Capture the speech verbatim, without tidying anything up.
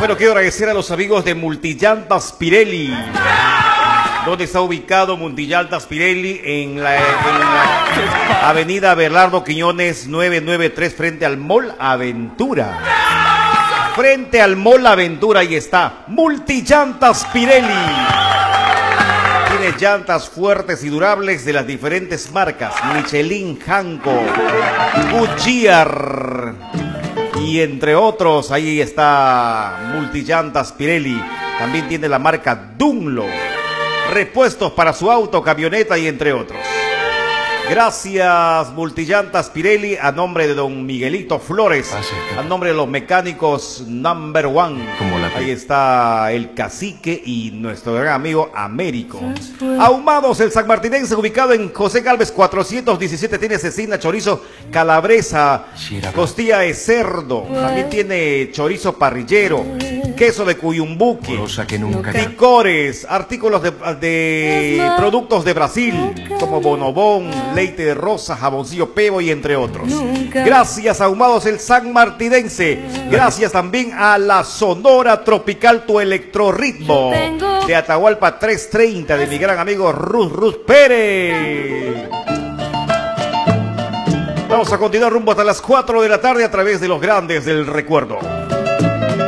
Bueno, quiero agradecer a los amigos de Multillantas Pirelli. ¿Dónde está ubicado Multillantas Pirelli? En la, en la avenida Bernardo Quiñones novecientos noventa y tres, frente al Mall Aventura. Frente al Mall Aventura, ahí está Multillantas Pirelli. Tiene llantas fuertes y durables de las diferentes marcas: Michelin, Hanko, Goodyear y entre otros. Ahí está Multillantas Pirelli. También tiene la marca Dunlop, repuestos para su auto, camioneta y entre otros. Gracias Multillantas Pirelli, a nombre de don Miguelito Flores, a nombre de los mecánicos number one. Ahí está el cacique y nuestro gran amigo Américo. Ahumados el sanmartinense, ubicado en José Gálvez cuatrocientos diecisiete, tiene cecina, chorizo, calabresa, costilla de cerdo, también tiene chorizo parrillero, queso de Cuyumbuque, licores, artículos de, de productos de Brasil, como bonobón, leite de rosa, jaboncillo Pebo y entre otros. Gracias a Ahumados el sanmartinense. Gracias también a la Sonora Tropical, tu electrorritmo, de Atahualpa trescientos treinta, de mi gran amigo Ruz Ruz Pérez. Vamos a continuar rumbo hasta las cuatro de la tarde a través de los grandes del recuerdo.